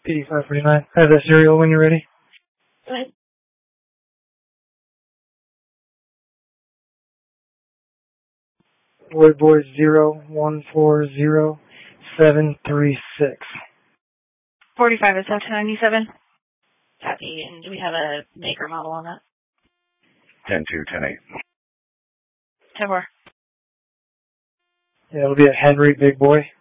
PD549. I have that serial when you're ready. Go ahead. Lloyd Boy 0140736. 45 is after 97. Copy. And do we have a maker model on that? 10-2, 10-8. 10-4. Yeah, it'll be a Henry Big Boy.